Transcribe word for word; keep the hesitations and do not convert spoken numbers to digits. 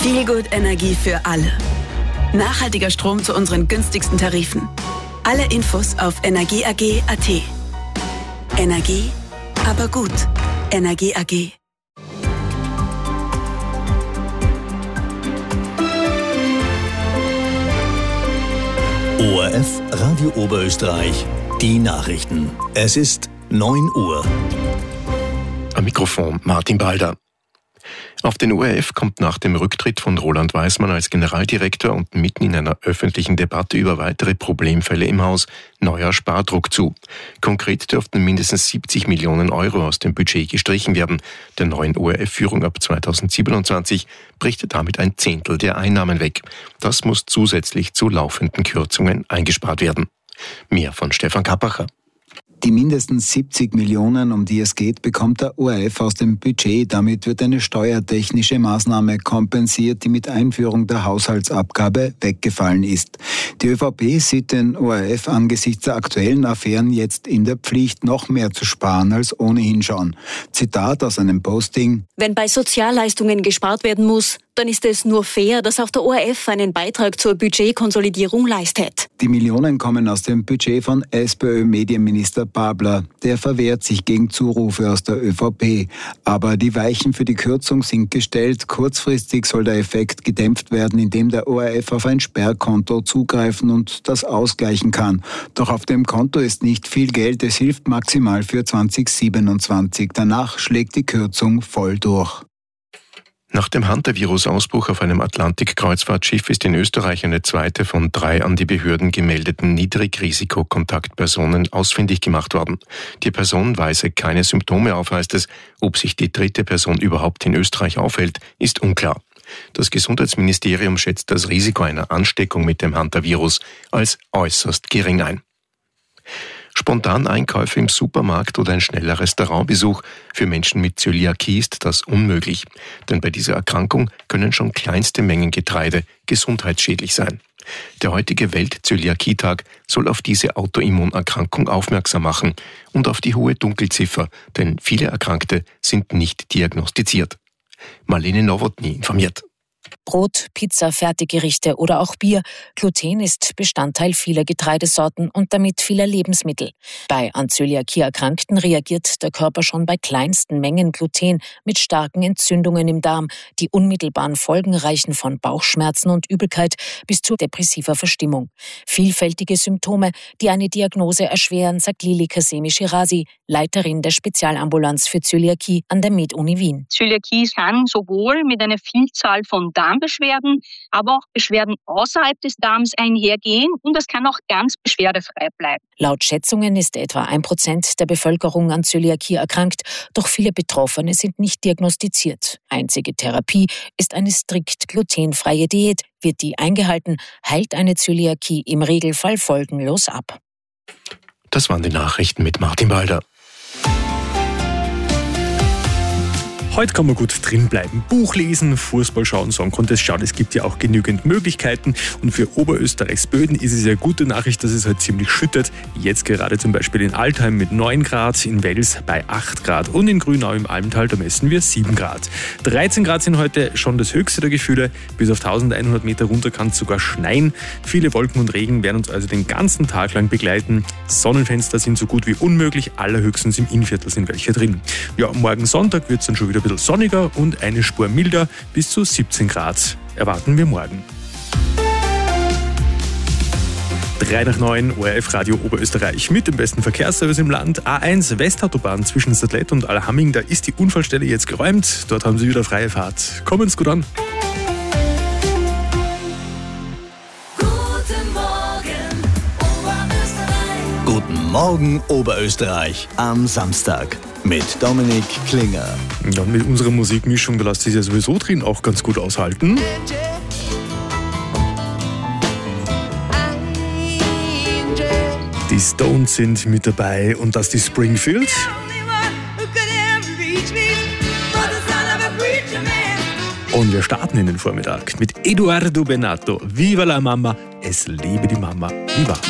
Feelgood Energie für alle. Nachhaltiger Strom zu unseren günstigsten Tarifen. Alle Infos auf energieag punkt a t. Energie, aber gut. Energie A G. O R F Radio Oberösterreich, die Nachrichten. Es ist neun Uhr. Am Mikrofon Martin Balder. Auf den O R F kommt nach dem Rücktritt von Roland Weismann als Generaldirektor und mitten in einer öffentlichen Debatte über weitere Problemfälle im Haus neuer Spardruck zu. Konkret dürften mindestens siebzig Millionen Euro aus dem Budget gestrichen werden. Der neuen O R F-Führung ab zweitausendsiebenundzwanzig bricht damit ein Zehntel der Einnahmen weg. Das muss zusätzlich zu laufenden Kürzungen eingespart werden. Mehr von Stefan Kappacher. Die mindestens siebzig Millionen, um die es geht, bekommt der O R F aus dem Budget. Damit wird eine steuertechnische Maßnahme kompensiert, die mit Einführung der Haushaltsabgabe weggefallen ist. Die ÖVP sieht den O R F angesichts der aktuellen Affären jetzt in der Pflicht, noch mehr zu sparen als ohnehin schon. Zitat aus einem Posting: Wenn bei Sozialleistungen gespart werden muss, dann ist es nur fair, dass auch der O R F einen Beitrag zur Budgetkonsolidierung leistet. Die Millionen kommen aus dem Budget von SPÖ-Medienminister Babler. Der verwehrt sich gegen Zurufe aus der ÖVP. Aber die Weichen für die Kürzung sind gestellt. Kurzfristig soll der Effekt gedämpft werden, indem der O R F auf ein Sperrkonto zugreifen und das ausgleichen kann. Doch auf dem Konto ist nicht viel Geld. Es hilft maximal für zweitausendsiebenundzwanzig. Danach schlägt die Kürzung voll durch. Nach dem Hunter-Virus-Ausbruch auf einem Atlantik-Kreuzfahrtschiff ist in Österreich eine zweite von drei an die Behörden gemeldeten Niedrigrisiko-Kontaktpersonen ausfindig gemacht worden. Die Person weise keine Symptome auf, heißt es. Ob sich die dritte Person überhaupt in Österreich aufhält, ist unklar. Das Gesundheitsministerium schätzt das Risiko einer Ansteckung mit dem Hunter-Virus als äußerst gering ein. Spontan Einkäufe im Supermarkt oder ein schneller Restaurantbesuch. Für Menschen mit Zöliakie ist das unmöglich. Denn bei dieser Erkrankung können schon kleinste Mengen Getreide gesundheitsschädlich sein. Der heutige Welt-Zöliakie-Tag soll auf diese Autoimmunerkrankung aufmerksam machen und auf die hohe Dunkelziffer, denn viele Erkrankte sind nicht diagnostiziert. Marlene Nowotny informiert. Brot, Pizza, Fertiggerichte oder auch Bier. Gluten ist Bestandteil vieler Getreidesorten und damit vieler Lebensmittel. Bei an Zöliakie Erkrankten reagiert der Körper schon bei kleinsten Mengen Gluten mit starken Entzündungen im Darm. Die unmittelbaren Folgen reichen von Bauchschmerzen und Übelkeit bis zu depressiver Verstimmung. Vielfältige Symptome, die eine Diagnose erschweren, sagt Lili Kasemi-Shirazi, Leiterin der Spezialambulanz für Zöliakie an der Med-Uni Wien. Zöliakie kann sowohl mit einer Vielzahl von Darmbeschwerden, aber auch Beschwerden außerhalb des Darms einhergehen und es kann auch ganz beschwerdefrei bleiben. Laut Schätzungen ist etwa ein Prozent der Bevölkerung an Zöliakie erkrankt, doch viele Betroffene sind nicht diagnostiziert. Einzige Therapie ist eine strikt glutenfreie Diät. Wird die eingehalten, heilt eine Zöliakie im Regelfall folgenlos ab. Das waren die Nachrichten mit Martin Balder. Heute kann man gut drin bleiben. Buch lesen, Fußball schauen, Song Contest schauen. Es gibt ja auch genügend Möglichkeiten. Und für Oberösterreichs Böden ist es ja eine gute Nachricht, dass es halt ziemlich schüttet. Jetzt gerade zum Beispiel in Altheim mit neun Grad, in Wels bei acht Grad und in Grünau im Almtal, da messen wir sieben Grad. dreizehn Grad sind heute schon das höchste der Gefühle. Bis auf eintausendeinhundert Meter runter kann es sogar schneien. Viele Wolken und Regen werden uns also den ganzen Tag lang begleiten. Sonnenfenster sind so gut wie unmöglich. Allerhöchstens im Innviertel sind welche drin. Ja, morgen Sonntag wird es dann schon wieder ein bisschen sonniger und eine Spur milder. Bis zu siebzehn Grad erwarten wir morgen. drei nach neun, O R F Radio Oberösterreich mit dem besten Verkehrsservice im Land. A eins Westautobahn zwischen Sadlett und Allerhamming, da ist die Unfallstelle jetzt geräumt. Dort haben Sie wieder freie Fahrt. Kommen's gut an. Guten Morgen, Oberösterreich. Guten Morgen, Oberösterreich. Am Samstag mit Dominik Klinger. Ja, mit unserer Musikmischung, da lässt sich ja sowieso drin auch ganz gut aushalten. Die Stones sind mit dabei und das die Springfield. Und wir starten in den Vormittag mit Eduardo Benato. Viva la Mama, es lebe die Mama. Viva.